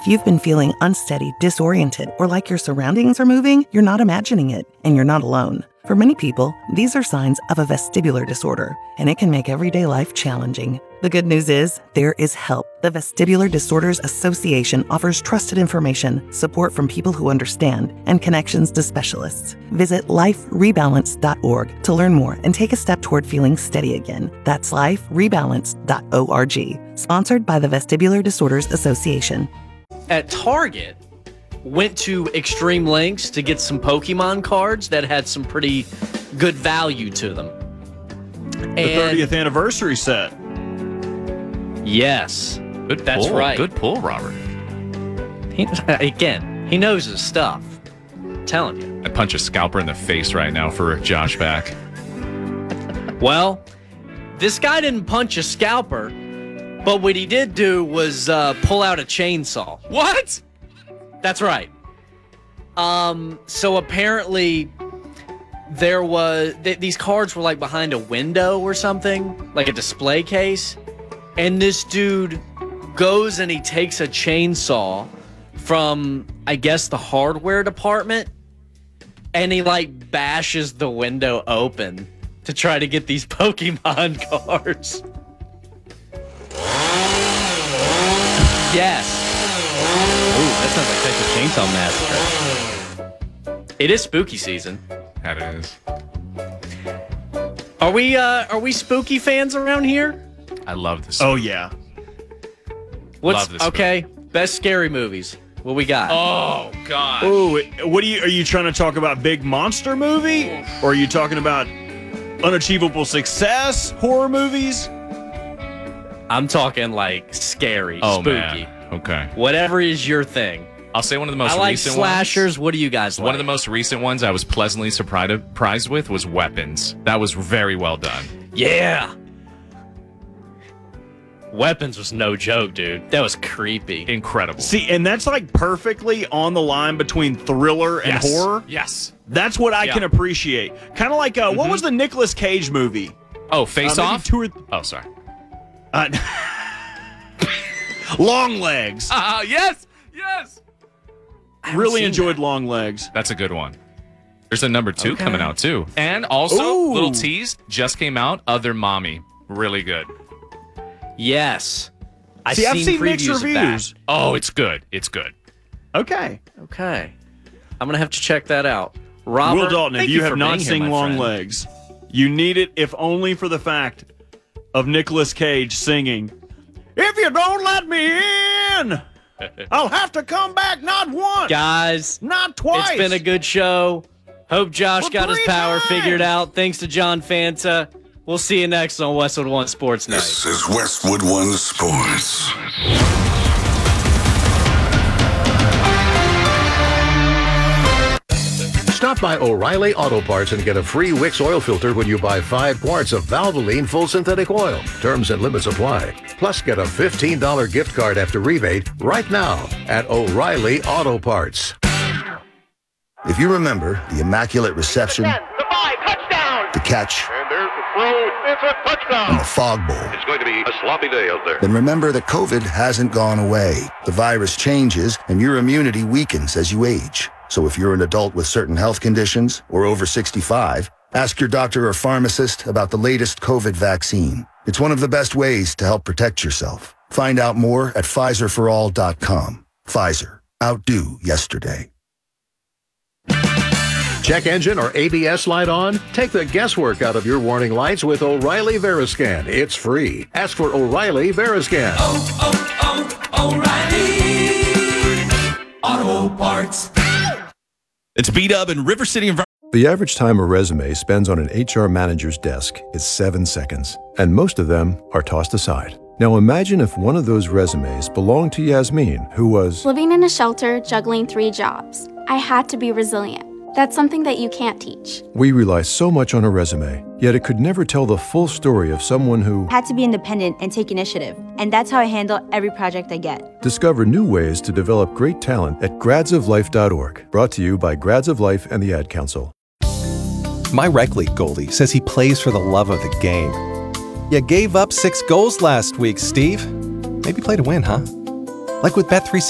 If you've been feeling unsteady, disoriented, or like your surroundings are moving, you're not imagining it, and you're not alone. For many people, these are signs of a vestibular disorder, and it can make everyday life challenging. The good news is, there is help. The Vestibular Disorders Association offers trusted information, support from people who understand, and connections to specialists. Visit liferebalance.org to learn more and take a step toward feeling steady again. That's liferebalance.org. Sponsored by the Vestibular Disorders Association. At Target, went to extreme lengths to get some Pokemon cards that had some pretty good value to them. The 30th anniversary set. Yes. That's pull. right. Good pull, Robert. He knows his stuff. I'm telling you. I'd punch a scalper in the face right now for Josh back. Well, this guy didn't punch a scalper, but what he did do was pull out a chainsaw. What? That's right. So apparently there was these cards were like behind a window or something, like a display case, and this dude goes and he takes a chainsaw from, I guess, the hardware department, and he like bashes the window open to try to get these Pokemon cards. Yes. Ooh, that sounds like Texas Chainsaw Massacre. It is spooky season. That is. Are we spooky fans around here? I love this. Oh, yeah. What's Love this okay? Best scary movies. What we got? Oh, God. Ooh, are you trying to talk about big monster movie? Or are you talking about unachievable success horror movies? I'm talking like scary, spooky. Man. Okay. Whatever is your thing. I'll say one of the most I like recent slashers. ones. What do you guys like? One of the most recent ones I was pleasantly surprised with was Weapons. That was very well done. Yeah. Weapons was no joke, dude. That was creepy. Incredible. See, and that's like perfectly on the line between thriller and horror. Yes. That's what I can appreciate. Kind of like, what was the Nicolas Cage movie? Oh, Face Off? Oh, sorry. Long Legs. Yes. Really enjoyed Long Legs. That's a good one. There's a number 2 coming out, too. And also, little tease, just came out, Other Mommy. Really good. Yes. I've seen mixed reviews. Oh, it's good. It's good. Okay. I'm going to have to check that out. Robert, Will Dalton, if you have not seen Long friend. Legs, you need it, if only for the fact of Nicolas Cage singing, "If you don't let me in, I'll have to come back not once, guys, not twice." It's been a good show. Hope Josh got his power figured out. Thanks to John Fanta. We'll see you next on Westwood One Sports Night. This is Westwood One Sports. Stop by O'Reilly Auto Parts and get a free Wix oil filter when you buy 5 quarts of Valvoline Full Synthetic Oil. Terms and limits apply. Plus, get a $15 gift card after rebate right now at O'Reilly Auto Parts. If you remember the Immaculate Reception, the catch, And there's the throw. It's a touchdown. and the fog bowl, It's going to be a sloppy day out there. then remember that COVID hasn't gone away. The virus changes and your immunity weakens as you age. So if you're an adult with certain health conditions or over 65, ask your doctor or pharmacist about the latest COVID vaccine. It's one of the best ways to help protect yourself. Find out more at PfizerForAll.com. Pfizer. Outdo yesterday. Check engine or ABS light on? Take the guesswork out of your warning lights with O'Reilly Veriscan. It's free. Ask for O'Reilly Veriscan. O'Reilly Auto Parts. It's B-Dub in River City. The average time a resume spends on an HR manager's desk is 7 seconds, and most of them are tossed aside. Now imagine if one of those resumes belonged to Yasmin, who was living in a shelter, juggling 3 jobs. I had to be resilient. That's something that you can't teach. We rely so much on a resume, yet it could never tell the full story of someone who had to be independent and take initiative. And that's how I handle every project I get. Discover new ways to develop great talent at gradsoflife.org. Brought to you by Grads of Life and the Ad Council. My rec league goalie says he plays for the love of the game. You gave up 6 goals last week, Steve. Maybe play to win, huh? Like with Bet365.